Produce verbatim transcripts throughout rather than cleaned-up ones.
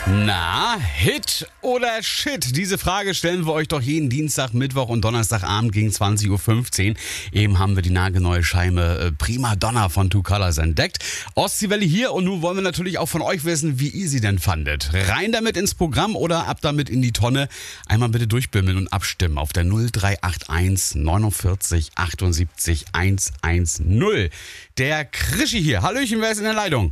Na, Hit oder Shit? Diese Frage stellen wir euch doch jeden Dienstag, Mittwoch und Donnerstagabend gegen zwanzig Uhr fünfzehn. Eben haben wir die nagelneue Scheibe äh, Prima Donna von Two Colors entdeckt. Ostseewelle hier und nun wollen wir natürlich auch von euch wissen, wie ihr sie denn fandet. Rein damit ins Programm oder ab damit in die Tonne. Einmal bitte durchbimmeln und abstimmen auf der null drei acht eins neunundvierzig achtundsiebzig hundertzehn. Der Krischi hier. Hallöchen, wer ist in der Leitung?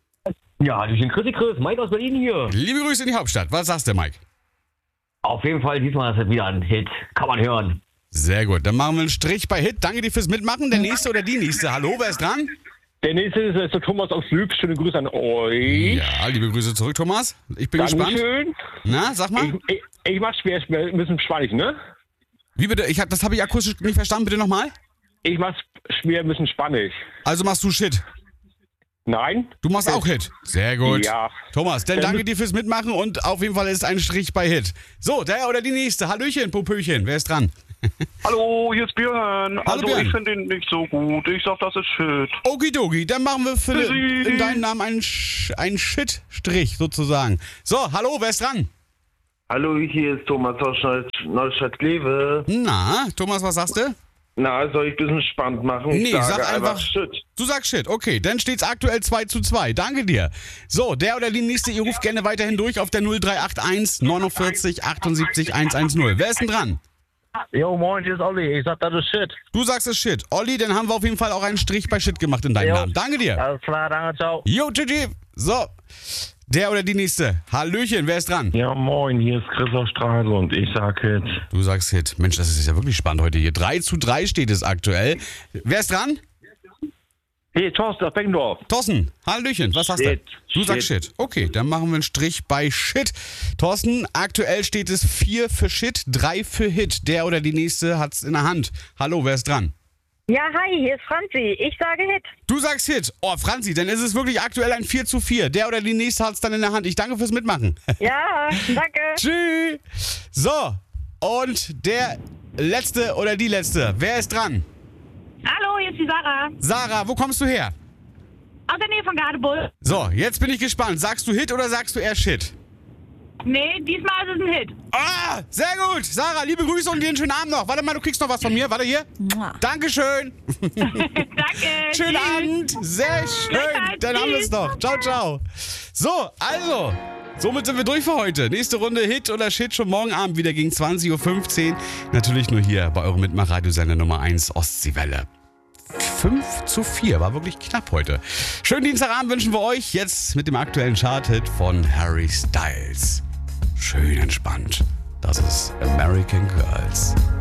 Ja, Hallöchen, Chrissy Chris, Mike aus Berlin hier. Liebe Grüße in die Hauptstadt. Was sagst du, Mike? Auf jeden Fall, diesmal ist es wieder ein Hit. Kann man hören. Sehr gut, dann machen wir einen Strich bei Hit. Danke dir fürs Mitmachen. Der nächste oder die nächste? Hallo, wer ist dran? Der nächste ist, ist der Thomas aus Lüb. Schöne Grüße an euch. Ja, liebe Grüße zurück, Thomas. Ich bin Dankeschön. gespannt. Na, sag mal. Ich, ich, ich mach schwer, schwer, ein bisschen spannend, ne? Wie bitte? Ich hab, das habe ich akustisch nicht verstanden. Bitte nochmal. Ich mach's schwer, ein bisschen spannend. Also machst du Shit. Nein? Du machst auch Hit. Sehr gut. Ja. Thomas, dann Dann- danke dir fürs Mitmachen und auf jeden Fall ist ein Strich bei Hit. So, der oder die nächste. Hallöchen, Popöchen. Wer ist dran? Hallo, hier ist Björn. Also Björn. ich finde ihn nicht so gut. Ich sag, das ist Shit. Okidoki, dann machen wir für Tschüssi. in deinem Namen einen, Sch- einen Shit-Strich sozusagen. So, hallo, wer ist dran? Hallo, hier ist Thomas aus Neustadt-Glewe. Na, Thomas, was sagst du? Na, soll ich ein bisschen spannend machen? Ich Nee, sage sag einfach- Shit. Du sagst Shit, okay, dann steht's aktuell zwei zu zwei. Danke dir. So, der oder die nächste, ihr ruft gerne weiterhin durch auf der null drei acht eins neunundvierzig achtundsiebzig hundertzehn. Wer ist denn dran? Jo, moin, hier ist Olli. Ich sag, das ist Shit. Du sagst es Shit. Olli, dann haben wir auf jeden Fall auch einen Strich bei Shit gemacht in deinem Jo. Namen. Danke dir. Alles klar, danke, ciao. Jo, Gigi. So, der oder die nächste. Hallöchen, wer ist dran? Ja, moin, hier ist Chris aus Stralsund. Ich sag Hit. Du sagst Hit. Mensch, das ist ja wirklich spannend heute hier. drei zu drei steht es aktuell. Wer ist dran? Hey, Thorsten aus Beckendorf. Thorsten, Hallöchen, was sagst Shit. du? Du sagst Shit. Okay, dann machen wir einen Strich bei Shit. Thorsten, aktuell steht es vier für Shit, drei für Hit. Der oder die nächste hat's in der Hand. Hallo, wer ist dran? Ja, hi, hier ist Franzi. Ich sage Hit. Du sagst Hit. Oh, Franzi, dann ist es wirklich aktuell ein vier zu vier. Der oder die nächste hat's dann in der Hand. Ich danke fürs Mitmachen. Ja, danke. Tschüss. So, und der letzte oder die letzte. Wer ist dran? Hallo, hier ist die Sarah. Sarah, wo kommst du her? Aus der Nähe von Gadebull. So, jetzt bin ich gespannt. Sagst du Hit oder sagst du eher Shit? Nee, diesmal ist es ein Hit. Ah, sehr gut. Sarah, liebe Grüße und dir einen schönen Abend noch. Warte mal, du kriegst noch was von mir. Warte hier. Dankeschön. Danke. Schönen Tschüss. Abend. Sehr schön. Gleichfalls. Dann haben wir es Tschüss. noch. Ciao, ciao. So, also, somit sind wir durch für heute. Nächste Runde Hit oder Shit schon morgen Abend wieder gegen zwanzig Uhr fünfzehn. Natürlich nur hier bei eurem Mitmach-Radiosender Nummer eins Ostseewelle. fünf zu vier, war wirklich knapp heute. Schönen Dienstagabend wünschen wir euch jetzt mit dem aktuellen Chart-Hit von Harry Styles. Schön entspannt. Das ist American Girls.